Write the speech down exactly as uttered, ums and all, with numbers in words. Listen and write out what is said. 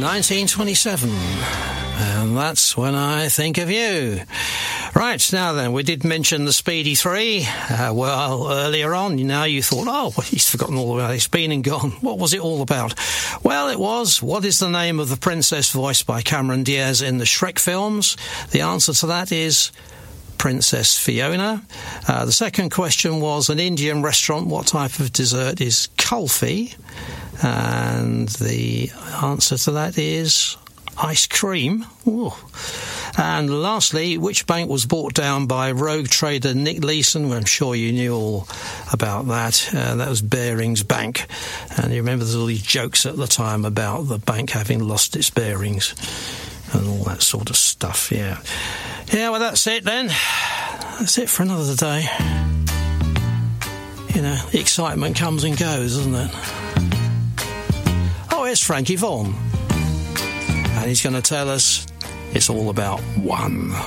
nineteen twenty-seven. And that's when I think of you. Right, now then, we did mention the Speedy Three. Uh, well, earlier on, now you thought, oh, well, he's forgotten all about it. It's been and gone. What was it all about? Well, it was, what is the name of the princess voiced by Cameron Diaz in the Shrek films? The answer to that is Princess Fiona. Uh, the second question was an Indian restaurant. What type of dessert is kulfi? And the answer to that is ice cream. Ooh. And lastly, which bank was bought down by rogue trader Nick Leeson? Well, I'm sure you knew all about that. Uh, that was Barings Bank. And you remember there's all these jokes at the time about the bank having lost its bearings and all that sort of stuff, yeah. Yeah, well, that's it then. That's it for another day. You know, the excitement comes and goes, doesn't it? Oh, here's Frankie Vaughan. And he's going to tell us it's all about one.